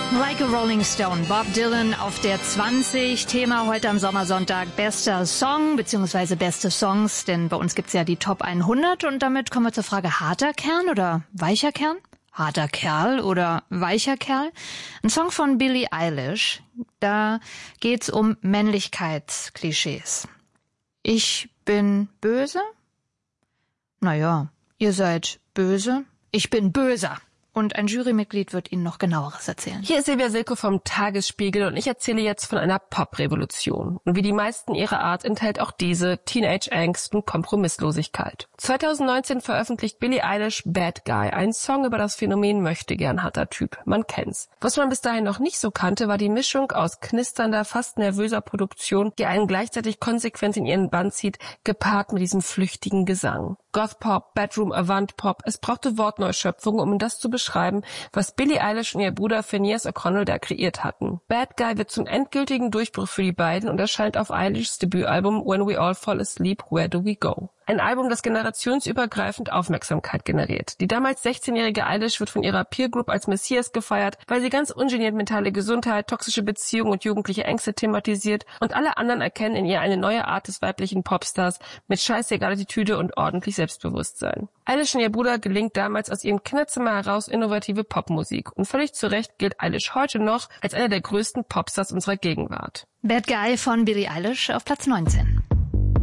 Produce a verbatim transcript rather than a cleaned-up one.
Like a Rolling Stone, Bob Dylan auf der zwanzig. Thema heute am Sommersonntag bester Song bzw. beste Songs, denn bei uns gibt's ja die Top hundert und damit kommen wir zur Frage harter Kern oder weicher Kern? Harter Kerl oder weicher Kerl? Ein Song von Billie Eilish, da geht's um Männlichkeitsklischees. Ich bin böse? Naja, ihr seid böse. Ich bin böser. Und ein Jurymitglied wird Ihnen noch Genaueres erzählen. Hier ist Silvia Silko vom Tagesspiegel und ich erzähle jetzt von einer Pop-Revolution. Und wie die meisten ihrer Art enthält auch diese Teenage-Angst und Kompromisslosigkeit. zwanzig neunzehn veröffentlicht Billie Eilish Bad Guy, ein Song über das Phänomen möchtegern harter Typ. Man kennt's. Was man bis dahin noch nicht so kannte, war die Mischung aus knisternder, fast nervöser Produktion, die einen gleichzeitig konsequent in ihren Bann zieht, gepaart mit diesem flüchtigen Gesang. Goth-Pop, Bedroom, Avant-Pop, es brauchte Wortneuschöpfungen, um das zu beschreiben, was Billie Eilish und ihr Bruder Phineas O'Connell da kreiert hatten. Bad Guy wird zum endgültigen Durchbruch für die beiden und erscheint auf Eilishs Debütalbum When We All Fall Asleep, Where Do We Go? Ein Album, das generationsübergreifend Aufmerksamkeit generiert. Die damals sechzehnjährige Eilish wird von ihrer Peer Group als Messias gefeiert, weil sie ganz ungeniert mentale Gesundheit, toxische Beziehungen und jugendliche Ängste thematisiert und alle anderen erkennen in ihr eine neue Art des weiblichen Popstars mit scheißegal Attitüde und ordentlich Selbstbewusstsein. Eilish und ihr Bruder gelingt damals aus ihrem Kinderzimmer heraus innovative Popmusik und völlig zu Recht gilt Eilish heute noch als einer der größten Popstars unserer Gegenwart. Bad Guy von Billie Eilish auf Platz neunzehn.